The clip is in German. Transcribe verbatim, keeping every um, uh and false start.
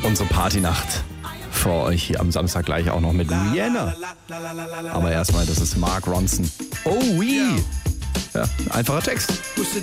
unsere Partynacht für euch hier am Samstag gleich auch noch mit Rihanna. Aber erstmal, das ist Mark Ronson. Oh, oui. Ja, einfacher Text.